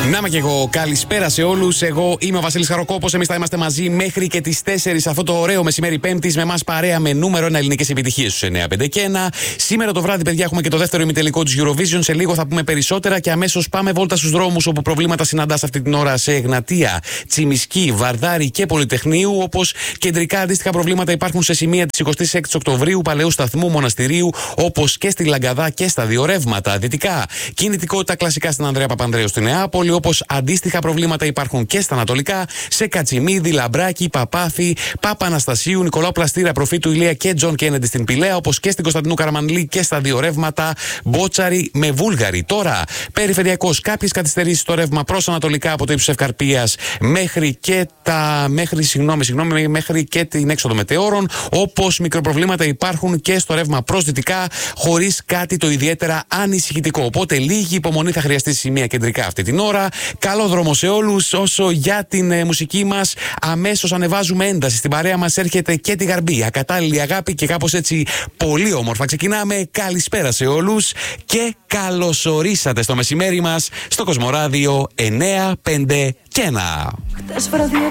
Να είμαι και εγώ. Καλησπέρα σε όλους. Εγώ είμαι ο Βασίλης Χαροκόπος. Εμείς θα είμαστε μαζί μέχρι και τις 4 αυτό το ωραίο μεσημέρι Πέμπτης. Με εμάς παρέα με νούμερο 1 ελληνικές επιτυχίες στους 9, 5 και 1. Σήμερα το βράδυ, παιδιά, έχουμε και το δεύτερο ημιτελικό της Eurovision. Σε λίγο θα πούμε περισσότερα και αμέσως πάμε βόλτα στους δρόμους όπου προβλήματα συναντάς αυτή την ώρα σε Εγνατία, Τσιμισκή, Βαρδάρη και Πολυτεχνείου. Όπως κεντρικά αντίστοιχα προβλήματα υπάρχουν σε σημεία της 26 Οκτωβρίου, Παλαιού Σταθμού, Μοναστηρίου, όπως και στη Λαγκαδά και στα δύο ρεύματα. Δυτικά, κινητικότητα κλασικά στην Ανδρέα Παπανδρέου στη Νεάπολη. Όπως αντίστοιχα προβλήματα υπάρχουν και στα ανατολικά, σε Κατσιμίδη, Λαμπράκη, Παπάθη, Πάπα Αναστασίου, Νικολάου Πλαστήρα, Προφήτου Ηλία και Τζον Κέννεντι στην Πηλαία, όπως και στην Κωνσταντινού Καραμανλή και στα δύο ρεύματα, Μπότσαρη με Βούλγαρη. Τώρα, περιφερειακός, κάποιες καθυστερήσεις στο ρεύμα προς ανατολικά από το ύψος Ευκαρπίας μέχρι και την έξοδο Μετεώρων, όπως μικροπροβλήματα υπάρχουν και στο ρεύμα προς δυτικά, χωρίς κάτι το ιδιαίτερα ανησυχητικό. Οπότε λίγη υπομονή θα χρειαστεί στη σημεία κεντρικά αυτή την ώρα. Καλό δρόμο σε όλους. Όσο για την μουσική μας, αμέσως ανεβάζουμε ένταση. Στην παρέα μας έρχεται και τη Γαρμπή. Ακατάλληλη αγάπη και κάπως έτσι πολύ όμορφα. Ξεκινάμε. Καλησπέρα σε όλους και καλωσορίσατε στο μεσημέρι μας στο Κοσμοράδιο 9, 5 και 1.